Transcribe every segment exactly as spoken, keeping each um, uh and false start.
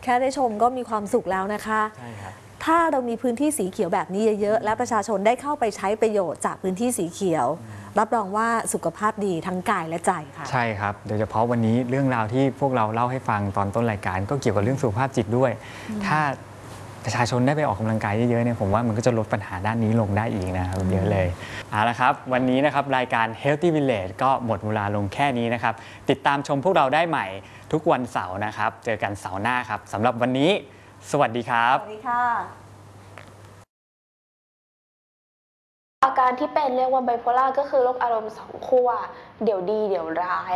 แค่ได้ชมก็มีความสุขแล้วนะคะใช่ครับถ้าเรามีพื้นที่สีเขียวแบบนี้เยอะๆและประชาชนได้เข้าไปใช้ประโยชน์จากพื้นที่สีเขียวรับรองว่าสุขภาพดีทั้งกายและใจค่ะใช่ครับโดยเฉพาะวันนี้เรื่องราวที่พวกเราเล่าให้ฟังตอนต้นรายการก็เกี่ยวกับเรื่องสุขภาพจิตด้วยถ้าประชาชนได้ไปออกกำลังกายเยอะๆเนี่ยผมว่ามันก็จะลดปัญหาด้านนี้ลงได้อีกนะครับเยอะเลยเอาละครับวันนี้นะครับรายการ Healthy Village ก็หมดเวลาลงแค่นี้นะครับติดตามชมพวกเราได้ใหม่ทุกวันเสาร์นะครับเจอกันเสาร์หน้าครับสำหรับวันนี้สวัสดีครับสวัสดีค่ะอาการที่เป็นเรียกว่าไบโพล่าก็คือโรคอารมณ์สองขั้วเดี๋ยวดีเดี๋ยวร้าย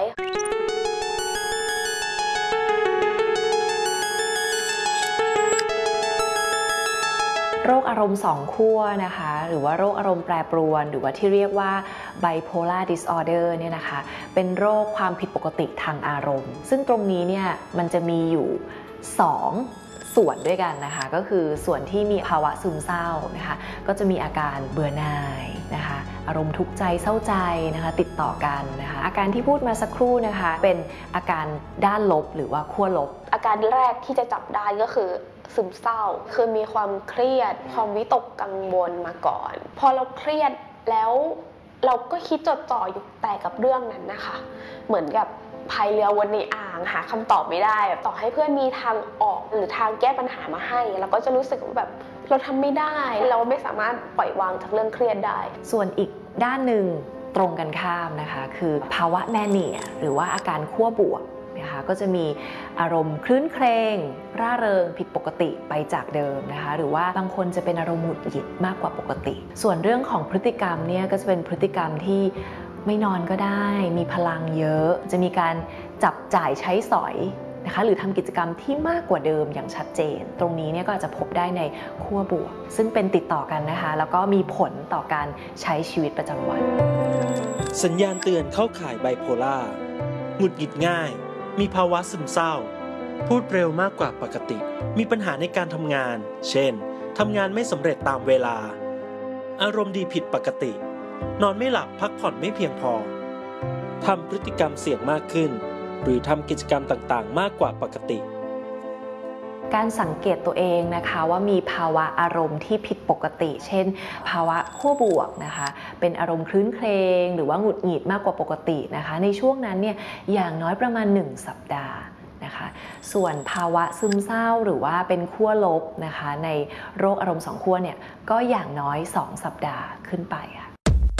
โรคอารมณ์สองขั้วนะคะหรือว่าโรคอารมณ์แปรปรวนหรือว่าที่เรียกว่า bipolar disorder เนี่ยนะคะเป็นโรคความผิดปกติทางอารมณ์ซึ่งตรงนี้เนี่ยมันจะมีอยู่สองส่วนด้วยกันนะคะก็คือส่วนที่มีภาวะซึมเศร้านะคะก็จะมีอาการเบื่อหน่ายนะคะอารมณ์ทุกข์ใจเศร้าใจนะคะติดต่อกันนะคะอาการที่พูดมาสักครู่นะคะเป็นอาการด้านลบหรือว่าขั้วลบอาการแรกที่จะจับได้ก็คือซึมเศร้าคือมีความเครียดความวิตกกังวลมาก่อนพอเราเครียดแล้วเราก็คิดจดจ่ออยู่แต่กับเรื่องนั้นนะคะเหมือนกับพายเรือวนในอ่างหาคำตอบไม่ได้ต่อให้เพื่อนมีทางออกหรือทางแก้ปัญหามาให้เราก็จะรู้สึกว่าแบบเราทำไม่ได้เราไม่สามารถปล่อยวางจากเรื่องเครียดได้ส่วนอีกด้านหนึ่งตรงกันข้ามนะคะคือภาวะแมเนียหรือว่าอาการขั้วบวกนะคะก็จะมีอารมณ์คลื้นเครงร่าเริงผิดปกติไปจากเดิมนะคะหรือว่าบางคนจะเป็นอารมณ์หงุดหงิดมากกว่าปกติส่วนเรื่องของพฤติกรรมเนี่ยก็จะเป็นพฤติกรรมที่ไม่นอนก็ได้มีพลังเยอะจะมีการจับจ่ายใช้สอยนะคะหรือทำกิจกรรมที่มากกว่าเดิมอย่างชัดเจนตรงนี้เนี่ยก็อาจจะพบได้ในขั้วบวกซึ่งเป็นติดต่อกันนะคะแล้วก็มีผลต่อการใช้ชีวิตประจำวันสัญญาณเตือนเข้าข่ายไบโพล่าหงุดหงิดง่ายมีภาวะซึมเศร้าพูดเร็วมากกว่าปกติมีปัญหาในการทำงานเช่นทำงานไม่สำเร็จตามเวลาอารมณ์ดีผิดปกตินอนไม่หลับพักผ่อนไม่เพียงพอทำพฤติกรรมเสี่ยงมากขึ้นหรือทำกิจกรรมต่างๆมากกว่าปกติการสังเกตตัวเองนะคะว่ามีภาวะอารมณ์ที่ผิดปกติเช่นภาวะขั้วบวกนะคะเป็นอารมณ์คลื้นเครงหรือว่าหงุดหงิดมากกว่าปกตินะคะในช่วงนั้นเนี่ยอย่างน้อยประมาณหนึ่งสัปดาห์นะคะส่วนภาวะซึมเศร้าหรือว่าเป็นขั้วลบนะคะในโรคอารมณ์สองขั้วเนี่ยก็อย่างน้อยสองสัปดาห์ขึ้นไปค่ะ